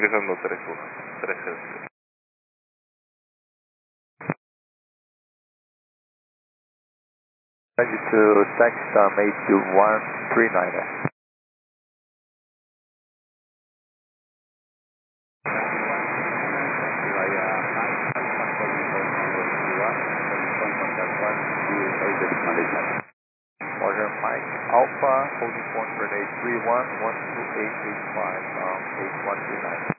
ingresando 31, 13. Ready to taxi on 82139. Roger, Mike Alpha, holding point for 831, 12885, 8139.